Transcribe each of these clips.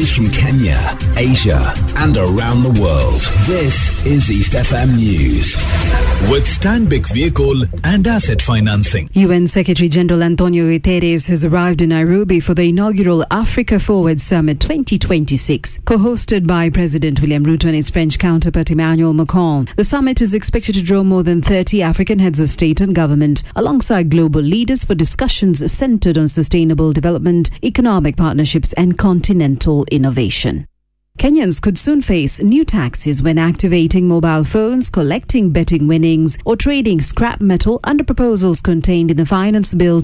news from Kenya, Asia, and around the world. This is East FM News. With Stanbic Vehicle and Asset Financing. UN Secretary General Antonio Guterres has arrived in Nairobi for the inaugural Africa Forward Summit 2026, co-hosted by President William Ruto and his French counterpart Emmanuel Macron. The summit is expected to draw more than 30 African heads of state and government, alongside global leaders for discussions centered on sustainable development, economic partnerships and continental innovation. Kenyans could soon face new taxes when activating mobile phones, collecting betting winnings or trading scrap metal under proposals contained in the Finance Bill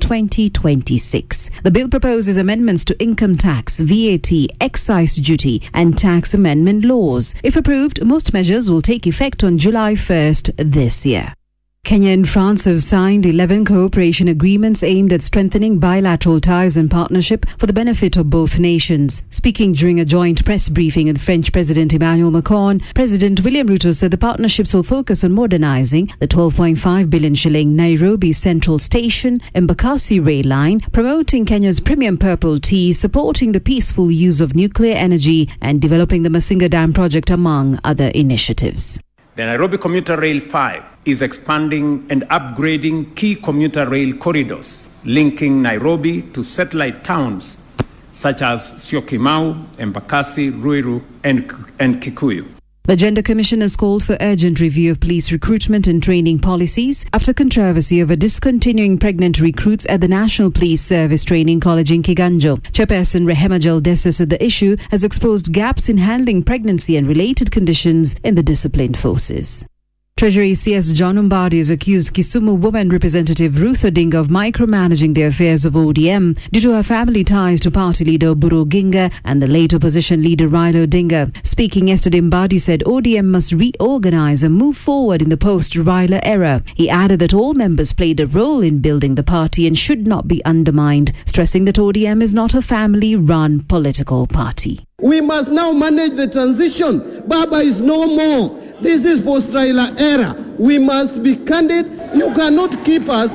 2026. The bill proposes amendments to income tax, VAT, excise duty and tax amendment laws. If approved, most measures will take effect on July 1st this year. Kenya and France have signed 11 cooperation agreements aimed at strengthening bilateral ties and partnership for the benefit of both nations. Speaking during a joint press briefing with French President Emmanuel Macron, President William Ruto said the partnerships will focus on modernizing the 12.5 billion shilling Nairobi Central Station Embakasi rail line, promoting Kenya's premium purple tea, supporting the peaceful use of nuclear energy and developing the Masinga Dam project, among other initiatives. The Nairobi Commuter Rail 5 is expanding and upgrading key commuter rail corridors, linking Nairobi to satellite towns such as Syokimau, Embakasi, Ruiru, and Kikuyu. The Gender Commission has called for urgent review of police recruitment and training policies after controversy over discontinuing pregnant recruits at the National Police Service Training College in Kiganjo. Chairperson Rehema Jaldesa said the issue has exposed gaps in handling pregnancy and related conditions in the disciplined forces. Treasury CS John Mbadi has accused Kisumu woman representative Ruth Odinga of micromanaging the affairs of ODM due to her family ties to party leader Oburu Oginga and the late opposition leader Raila Odinga. Speaking yesterday, Mbadi said ODM must reorganize and move forward in the post-Raila era. He added that all members played a role in building the party and should not be undermined, stressing that ODM is not a family-run political party. We must now manage the transition. Baba is no more. This is post-Raila era. We must be candid. You cannot keep us